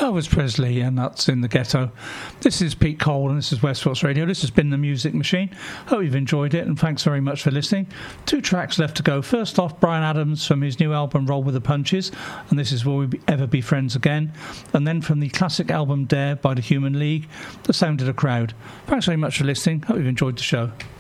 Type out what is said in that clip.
Elvis Presley and Nuts in the Ghetto. This is Pete Cole and this is West Spots Radio. This has been The Music Machine. Hope you've enjoyed it and thanks very much for listening. 2 tracks left to go. First off, Bryan Adams from his new album Roll With The Punches, and this is Will We Ever Be Friends Again. And then from the classic album Dare by The Human League, The Sound of the Crowd. Thanks very much for listening. Hope you've enjoyed the show.